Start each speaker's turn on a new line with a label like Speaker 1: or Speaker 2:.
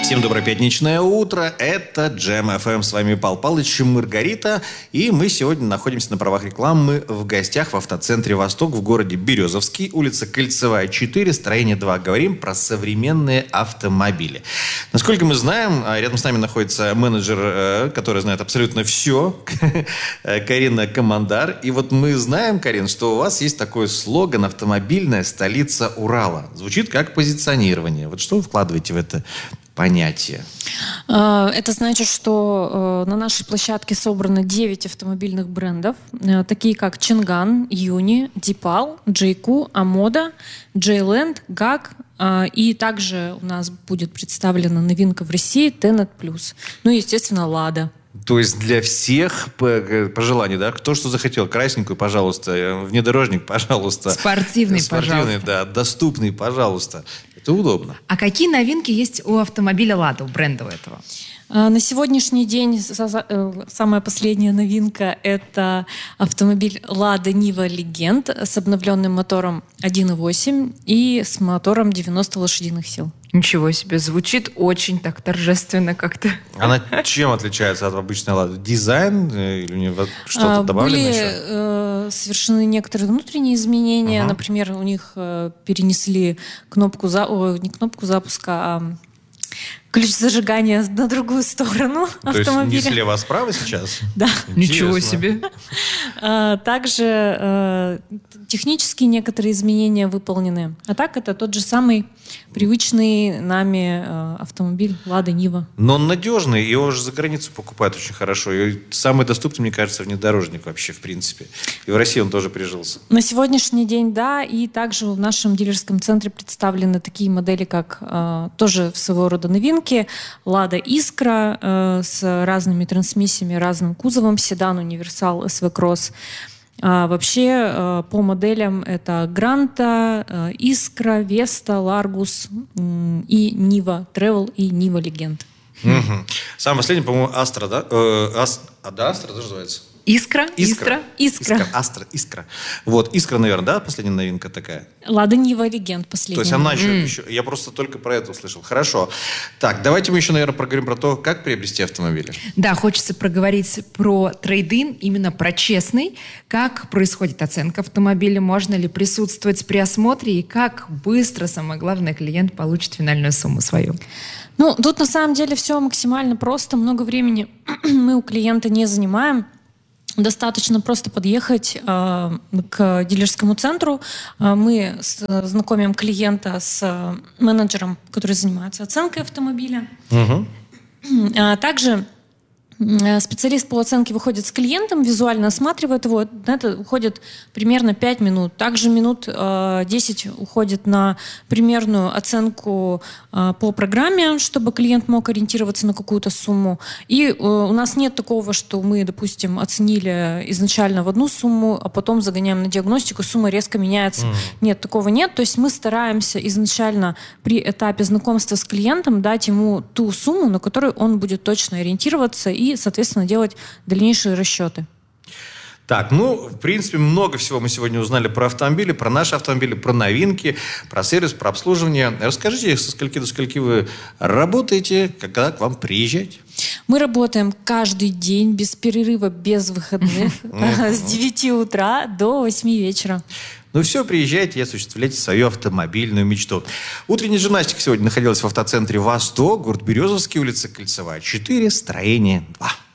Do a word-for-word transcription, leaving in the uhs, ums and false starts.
Speaker 1: Всем доброе пятничное утро. Это Джем эф эм. С вами Павел Павлович и Маргарита. И мы сегодня находимся на правах рекламы в гостях в автоцентре «Восток» в городе Березовский, улица Кольцевая, четыре, строение два. Говорим про современные автомобили. Насколько мы знаем, рядом с нами находится менеджер, который знает абсолютно все, Карина Командар. И вот мы знаем, Карин, что у вас есть такой слоган «Автомобильная столица Урала». Звучит как позиционирование. Вот что вы вкладываете в это понятие?
Speaker 2: Это значит, что на нашей площадке собрано девять автомобильных брендов, такие как Чинган, Юни, Дипал, Джейку, Амода, Джейленд, ГАК. И также у нас будет представлена новинка в России Тенет Плюс. Ну и, естественно, Лада.
Speaker 1: То есть для всех по, по желанию, да? Кто что захотел. Красненькую, пожалуйста. Внедорожник, пожалуйста.
Speaker 3: Спортивный,
Speaker 1: Спортивный,
Speaker 3: пожалуйста.
Speaker 1: да. Доступный, пожалуйста. Это удобно.
Speaker 3: А какие новинки есть у автомобиля «Лада», у бренда у этого?
Speaker 2: На сегодняшний день самая последняя новинка – это автомобиль «Лада Нива Легенд» с обновленным мотором один и восемь и с мотором девяносто лошадиных сил.
Speaker 3: Ничего себе, звучит очень так торжественно как-то.
Speaker 1: Она чем отличается от обычной «Лады»? Дизайн или у нее что-то добавлено
Speaker 2: Были
Speaker 1: еще?
Speaker 2: Э, совершены некоторые внутренние изменения. Uh-huh. Например, у них э, перенесли кнопку, за... О, не кнопку запуска, а ключ зажигания на другую сторону
Speaker 1: То
Speaker 2: автомобиля.
Speaker 1: есть не слева, а справа сейчас?
Speaker 2: Да.
Speaker 3: Ничего себе.
Speaker 2: Также технические некоторые изменения выполнены. А так это тот же самый привычный нами автомобиль «Лада Нива».
Speaker 1: Но он надежный, его же за границу покупают очень хорошо. И самый доступный, мне кажется, внедорожник вообще, в принципе. И в России он тоже прижился.
Speaker 2: На сегодняшний день, да. И также в нашем дилерском центре представлены такие модели, как тоже своего рода новинки. «Лада Искра» э, с разными трансмиссиями, разным кузовом, седан, универсал, эс ви Кросс. А вообще э, по моделям это Гранта, э, Искра, Веста, Ларгус э, и Нива Тревел и Нива Легенд.
Speaker 1: Угу. Самый последний, по-моему, Астра, да? Э, Ас... А, да, Астра тоже называется?
Speaker 3: Искра?
Speaker 1: Искра.
Speaker 2: Искра.
Speaker 1: Искра. Астра, Искра. Вот, Искра, наверное, да, последняя новинка такая?
Speaker 2: «Лада Нива Легенд» последняя.
Speaker 1: То есть она еще, mm. еще... Я просто только про это услышал. Хорошо. Так, давайте мы еще, наверное, поговорим про то, как приобрести автомобили.
Speaker 3: Да, хочется проговорить про трейд-ин, именно про честный. Как происходит оценка автомобиля, можно ли присутствовать при осмотре и как быстро, самое главное, клиент получит финальную сумму свою.
Speaker 2: Ну, тут на самом деле все максимально просто. Много времени мы у клиента не занимаем. Достаточно просто подъехать э, к дилерскому центру. Э, мы с, знакомим клиента с э, менеджером, который занимается оценкой автомобиля.
Speaker 1: Угу.
Speaker 2: А также э, специалист по оценке выходит с клиентом, визуально осматривает его. На это уходит примерно пять минут. Также минут э, десять уходит на примерную оценку э, по программе, чтобы клиент мог ориентироваться на какую-то сумму. И э, у нас нет такого, что мы, допустим, оценили изначально в одну сумму, а потом загоняем на диагностику, сумма резко меняется. Mm. Нет, такого нет. То есть мы стараемся изначально при этапе знакомства с клиентом дать ему ту сумму, на которую он будет точно ориентироваться и, соответственно, делать дальнейшие расчеты.
Speaker 1: Так, ну, в принципе, много всего мы сегодня узнали про автомобили, про наши автомобили, про новинки, про сервис, про обслуживание. Расскажите, со скольки до скольки вы работаете, когда к вам приезжать?
Speaker 2: Мы работаем каждый день, без перерыва, без выходных, с девяти утра до восьми вечера.
Speaker 1: Ну все, приезжайте и осуществляйте свою автомобильную мечту. Утренняя гимнастика сегодня находилась в автоцентре «Восток», город Березовский, улица Кольцевая, четыре, строение два.